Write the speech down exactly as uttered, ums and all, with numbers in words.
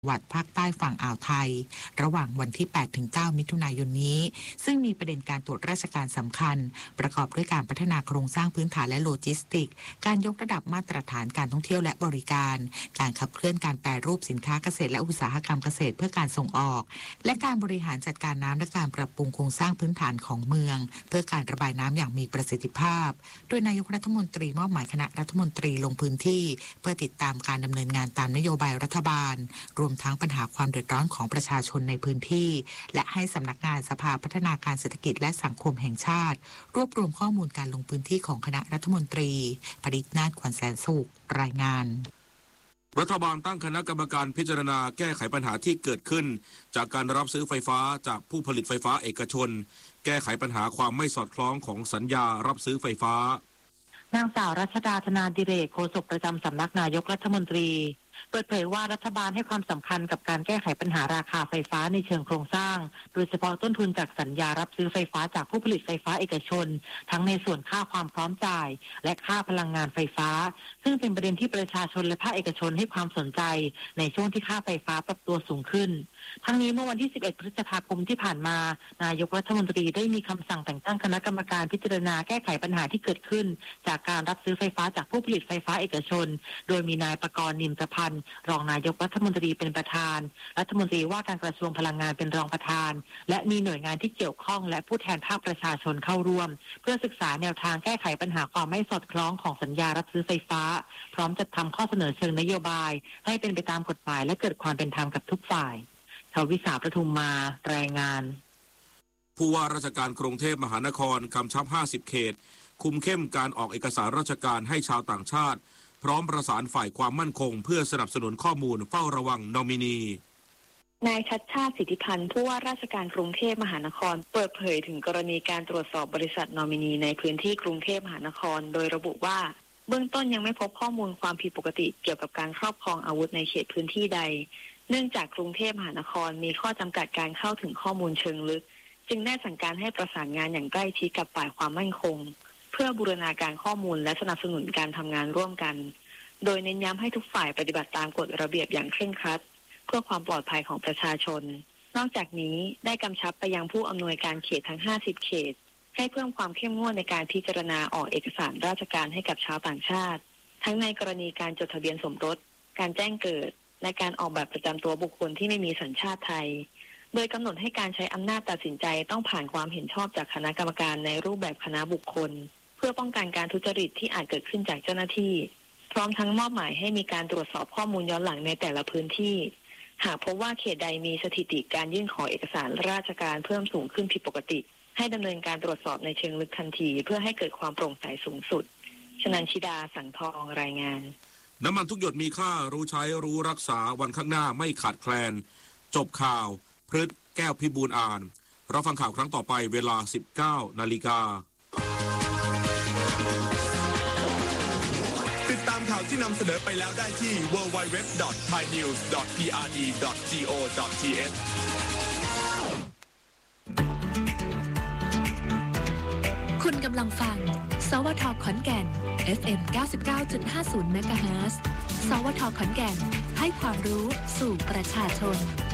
วัดภาคใต้ฝั่งอ่าวไทยระหว่างวันที่ แปดถึงเก้า มิถุนายนนี้ซึ่งมีประเด็นการตรวจราชการสำคัญประกอบด้วยการพัฒนาโครงสร้างพื้นฐานและโลจิสติกการยกระดับมาตรฐานการท่องเที่ยวและบริการการขับเคลื่อนการแปรรูปสินค้าเกษตรและอุตสาหกรรมเกษตรเพื่อการส่งออกและการบริหารจัดการน้ำและการปรับปรุงโครงสร้างพื้นฐานของเมืองเพื่อการระบายน้ำอย่างมีประสิทธิภาพโดยนายกรัฐมนตรีมอบหมายคณะรัฐมนตรีลงพื้นที่เพื่อติดตามการดำเนินงานตามนโยบายรัฐบาลรวมทั้งปัญหาความเดือดร้อนของประชาชนในพื้นที่และให้สำนักงานสภาพัฒนาการเศรษฐกิจและสังคมแห่งชาติรวบรวมข้อมูลการลงพื้นที่ของคณะรัฐมนตรีปริศนาถขวัญแสนสุขรายงานรัฐบาลตั้งคณะกรรมการพิจารณาแก้ไขปัญหาที่เกิดขึ้นจากการรับซื้อไฟฟ้าจากผู้ผลิตไฟฟ้าเอกชนแก้ไขปัญหาความไม่สอดคล้องของสัญญารับซื้อไฟฟ้านางสาวรัชดาธนาดิเรกโฆษกประจำสำนักนายกรัฐมนตรีเปิดเผยว่ารัฐบาลให้ความสำคัญกับการแก้ไขปัญหาราคาไฟฟ้าในเชิงโครงสร้างโดยเฉพาะต้นทุนจากสัญญารับซื้อไฟฟ้าจากผู้ผลิตไฟฟ้าเอกชนทั้งในส่วนค่าความพร้อมจ่ายและค่าพลังงานไฟฟ้าซึ่งเป็นประเด็นที่ประชาชนและภาคเอกชนให้ความสนใจในช่วงที่ค่าไฟฟ้าปรับตัวสูงขึ้นทั้งนี้เมื่อวันที่สิบเอ็ดพฤษภาคมที่ผ่านมานายกรัฐมนตรีได้มีคำสั่งแต่งตั้งคณะกรรมการพิจารณาแก้ไขปัญหาที่เกิดขึ้นจากการรับซื้อไฟฟ้าจากผู้ผลิตไฟฟ้าเอกชนโดยมีนายประกรณ์นิมตพันธ์รองนายกรัฐมนตรีเป็นประธานรัฐมนตรีว่าการกระทรวงพลังงานเป็นรองประธานและมีหน่วยงานที่เกี่ยวข้องและผู้แทนภาคประชาชนเข้าร่วมเพื่อศึกษาแนวทางแก้ไขปัญหาความไม่สอดคล้องของสัญญารับซื้อไฟฟ้าพร้อมจัดทำข้อเสนอเชิงนโยบายให้เป็นไปตามกฎหมายและเกิดความเป็นธรรมกับทุกฝ่ายชวิสาประทุมมารายงานผู้ว่าราชการกรุงเทพมหานครกำชับห้าสิบเขตคุมเข้มการออกเอกสารราชการให้ชาวต่างชาติพร้อมประสานฝ่ายความมั่นคงเพื่อสนับสนุนข้อมูลเฝ้าระวังนอมินีนายชัชชาติสิทธิพันธ์ผู้ว่าราชการกรุงเทพมหานครเปิดเผยถึงกรณีการตรวจสอบบริษัทนอมินีในพื้นที่กรุงเทพมหานครโดยระบุว่าเบื้องต้นยังไม่พบข้อมูลความผิดปกติเกี่ยวกับการครอบครองอาวุธในเขตพื้นที่ใดเนื่องจากกรุงเทพมหานครมีข้อจำกัดการเข้าถึงข้อมูลเชิงลึกจึงได้สั่งการให้ประสานงานอย่างใกล้ชิดกับฝ่ายความมั่นคงเพื่อบูรณาการข้อมูลและสนับสนุนการทำงานร่วมกันโดยเน้นย้ำให้ทุกฝ่ายปฏิบัติตามกฎระเบียบอย่างเคร่งครัดเพื่อความปลอดภัยของประชาชนนอกจากนี้ได้กำชับไปยังผู้อำนวยการเขตทั้งห้าสิบเขตให้เพิ่มความเข้มงวดในการพิจารณาออกเอกสารราชการให้กับชาวต่างชาติทั้งในกรณีการจดทะเบียนสมรสการแจ้งเกิดและการออกแบบประจำตัวบุคคลที่ไม่มีสัญชาติไทยโดยกำหนดให้การใช้อำนาจตัดสินใจต้องผ่านความเห็นชอบจากคณะกรรมการในรูปแบบคณะบุคคลเพื่อป้องกันการทุจริตที่อาจเกิดขึ้นจากเจ้าหน้าที่พร้อมทั้งมอบหมายให้มีการตรวจสอบข้อมูลย้อนหลังในแต่ละพื้นที่หากพบว่าเขตใดมีสถิติการยื่นขอเอกสารราชการเพิ่มสูงขึ้นผิดปกติให้ดำเนินการตรวจสอบในเชิงลึกทันทีเพื่อให้เกิดความโปร่งใสสูงสุดชนันชิดาสังทองรายงานน้ำมันทุกหยดมีค่ารู้ใช้รู้รักษาวันข้างหน้าไม่ขาดแคลนจบข่าวพฤษแก้วพิบูลอ่านรับฟังข่าวครั้งต่อไปเวลา สิบเก้านาฬิกาติดตามข่าวที่นำเสนอไปแล้วได้ที่ ดับเบิลยู ดับเบิลยู ดับเบิลยู ดอท ไทยนิวส์ ดอท พี อาร์ ดี ดอท จี โอ ดอท ที เอชคุณกำลังฟังสวท.ขอนแก่น เอฟ เอ็ม เก้าสิบเก้าจุดห้าศูนย์ เมกะเฮิรตซ์ สวท.ขอนแก่นให้ความรู้สู่ประชาชน